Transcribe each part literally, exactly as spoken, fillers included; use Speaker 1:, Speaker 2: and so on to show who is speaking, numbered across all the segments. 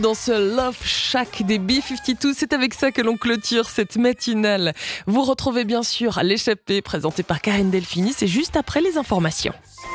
Speaker 1: Dans ce Love Shack des B cinquante-deux, c'est avec ça que l'on clôture cette matinale. Vous retrouvez bien sûr l'échappée présentée par Karine Delphini, c'est juste après les informations.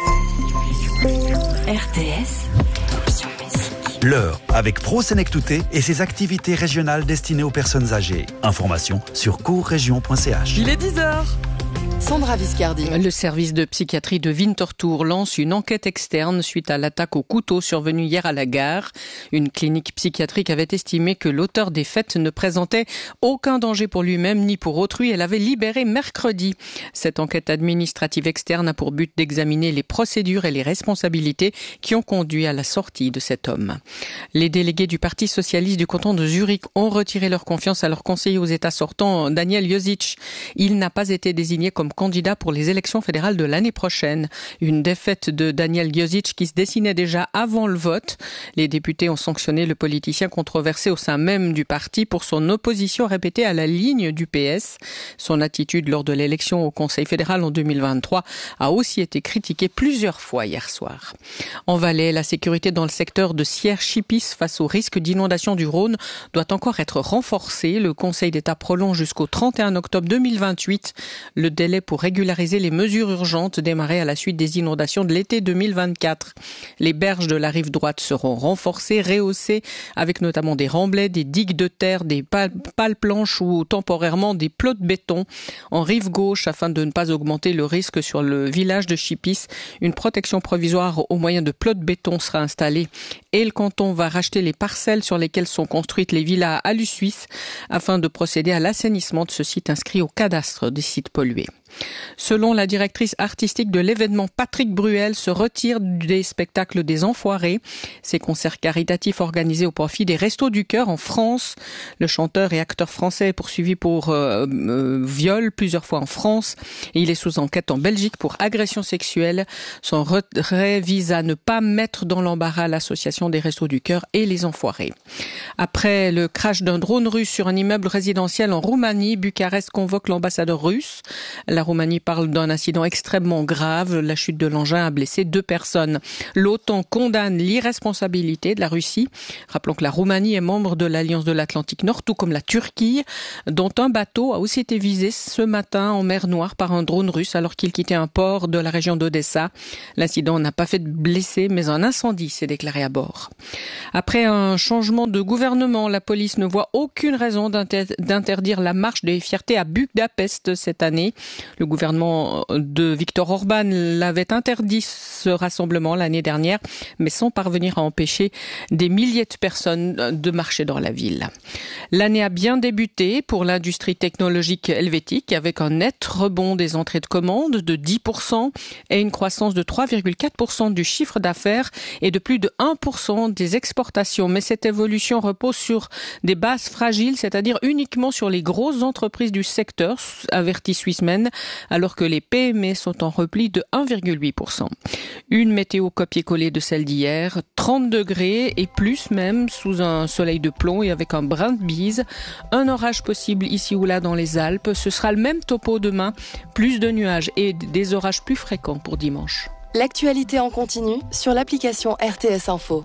Speaker 2: R T S, option musique.
Speaker 3: L'heure avec Pro Senectouté et ses activités régionales destinées aux personnes âgées. Information sur courregion point c h.
Speaker 1: Il est dix heures.
Speaker 2: Sandra Viscardi.
Speaker 4: Le service de psychiatrie de Winterthur lance une enquête externe suite à l'attaque au couteau survenue hier à la gare. Une clinique psychiatrique avait estimé que l'auteur des faits ne présentait aucun danger pour lui-même ni pour autrui. Elle avait libéré mercredi. Cette enquête administrative externe a pour but d'examiner les procédures et les responsabilités qui ont conduit à la sortie de cet homme. Les délégués du Parti socialiste du canton de Zurich ont retiré leur confiance à leur conseiller aux États sortant, Daniel Josic. Il n'a pas été désigné comme candidat pour les élections fédérales de l'année prochaine. Une défaite de Daniel Josic qui se dessinait déjà avant le vote. Les députés ont sanctionné le politicien controversé au sein même du parti pour son opposition répétée à la ligne du P S. Son attitude lors de l'élection au Conseil fédéral en deux mille vingt-trois a aussi été critiquée plusieurs fois hier soir. En Valais, la sécurité dans le secteur de Sierre-Chipis face au risque d'inondation du Rhône doit encore être renforcée. Le Conseil d'État prolonge jusqu'au trente et un octobre deux mille vingt-huit le délai pour régulariser les mesures urgentes démarrées à la suite des inondations de l'été deux mille vingt-quatre. Les berges de la rive droite seront renforcées, rehaussées, avec notamment des remblais, des digues de terre, des pales, pales planches ou temporairement des plots de béton. En rive gauche, afin de ne pas augmenter le risque sur le village de Chipis, une protection provisoire au moyen de plots de béton sera installée et le canton va racheter les parcelles sur lesquelles sont construites les villas à Lusuisse afin de procéder à l'assainissement de ce site inscrit au cadastre des sites pollués. Selon la directrice artistique de l'événement, Patrick Bruel se retire des spectacles des Enfoirés. Ces concerts caritatifs organisés au profit des Restos du Cœur en France. Le chanteur et acteur français est poursuivi pour euh, euh, viol plusieurs fois en France. Et il est sous enquête en Belgique pour agression sexuelle. Son retrait vise à ne pas mettre dans l'embarras l'association des Restos du Cœur et les Enfoirés. Après le crash d'un drone russe sur un immeuble résidentiel en Roumanie, Bucarest convoque l'ambassadeur russe. La Roumanie parle d'un incident extrêmement grave. La chute de l'engin a blessé deux personnes. L'OTAN condamne l'irresponsabilité de la Russie. Rappelons que la Roumanie est membre de l'Alliance de l'Atlantique Nord, tout comme la Turquie, dont un bateau a aussi été visé ce matin en mer Noire par un drone russe alors qu'il quittait un port de la région d'Odessa. L'incident n'a pas fait de blessés, mais un incendie s'est déclaré à bord. Après un changement de gouvernement, la police ne voit aucune raison d'interdire la marche des fiertés à Budapest cette année. Le gouvernement de Viktor Orban l'avait interdit ce rassemblement l'année dernière, mais sans parvenir à empêcher des milliers de personnes de marcher dans la ville. L'année a bien débuté pour l'industrie technologique helvétique avec un net rebond des entrées de commandes de dix pour cent et une croissance de trois virgule quatre pour cent du chiffre d'affaires et de plus de un pour cent des exportations. Mais cette évolution repose sur des bases fragiles, c'est-à-dire uniquement sur les grosses entreprises du secteur, avertit Swissmem, alors que les P M E sont en repli de un virgule huit pour cent. Une météo copier-coller de celle d'hier, trente degrés et plus même sous un soleil de plomb et avec un brin de bise. Un orage possible ici ou là dans les Alpes. Ce sera le même topo demain, plus de nuages et des orages plus fréquents pour dimanche.
Speaker 2: L'actualité en continu sur l'application R T S Info.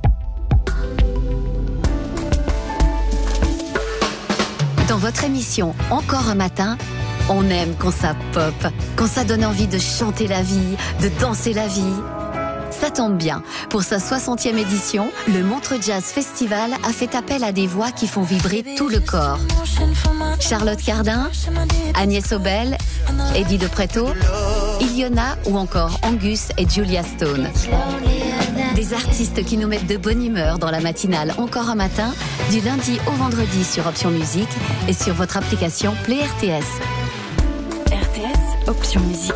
Speaker 5: Dans votre émission Encore un matin, on aime quand ça pop, quand ça donne envie de chanter la vie, de danser la vie. Ça tombe bien. Pour sa soixantième édition, le Montreux Jazz Festival a fait appel à des voix qui font vibrer tout le corps. Charlotte Cardin, Agnès Obel, Eddie De Pretto, Iliona ou encore Angus et Julia Stone. Des artistes qui nous mettent de bonne humeur dans la matinale Encore un matin, du lundi au vendredi sur Option Musique et sur votre application Play R T S.
Speaker 2: R T S, option musique.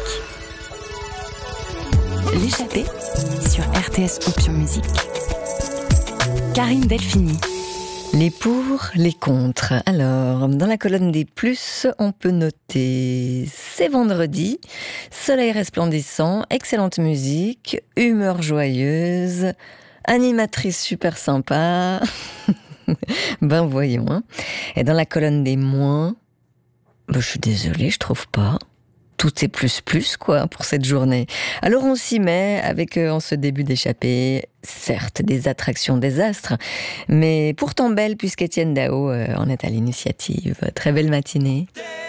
Speaker 2: L'échappée sur R T S, option musique. Karine Delphini.
Speaker 6: Les pour, les contre. Alors, dans la colonne des plus, on peut noter c'est vendredi, soleil resplendissant, excellente musique, humeur joyeuse, animatrice super sympa. Ben voyons. Hein. Et dans la colonne des moins, ben, je suis désolée, je trouve pas. tout est plus plus quoi pour cette journée. Alors on s'y met avec euh, en ce début d'échappée, certes des attractions des astres, mais pourtant belles puisqu'Étienne Dao euh, en est à l'initiative. Très belle matinée.